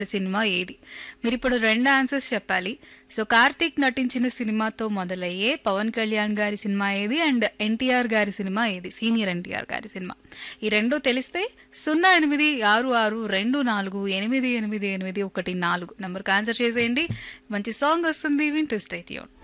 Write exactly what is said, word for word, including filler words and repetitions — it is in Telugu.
సినిమా ఏది? మీరిప్పుడు రెండు ఆన్సర్స్ చెప్పాలి. సో, 'కార్తీక్' నటించిన సినిమాతో మొదలయ్యే 'పవన్ కళ్యాణ్' గారి సినిమా ఏది? అండ్ 'ఎన్టీఆర్' గారి సినిమా ఏది? సీనియర్ 'ఎన్టీఆర్' గారి సినిమా. ఈ రెండు తెలిస్తే సున్నా ఎనిమిది ఆరు ఆరు రెండు నాలుగు ఎనిమిది ఎనిమిది ఎనిమిది ఒకటి నాలుగు నంబర్‌కి ఆన్సర్ చేసేయండి. మంచి సాంగ్ వస్తుంది. వింటూ స్టే ట్యూన్.